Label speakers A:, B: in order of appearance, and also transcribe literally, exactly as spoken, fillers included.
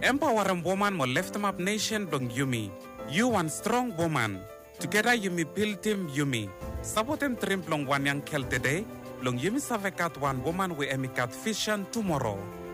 A: Empowering woman mo lift up nation dong Yumi. You one strong woman. Together Yumi build team Yumi. Sabotem trim long one yang kel today. Long Yumi savekat one woman we emikat vision tomorrow.